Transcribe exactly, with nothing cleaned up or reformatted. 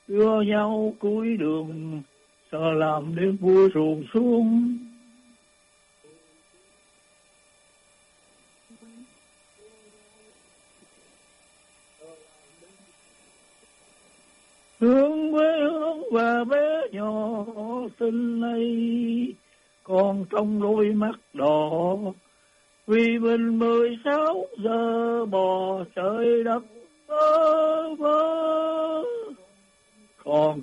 đưa nhau cuối đường, sợ làm đêm vui ruồng xuống. Hướng quê hương và bé nhỏ xinh này, còn trong đôi mắt đỏ, vì mình mười sáu giờ bò trời đất vơ vơ. Còn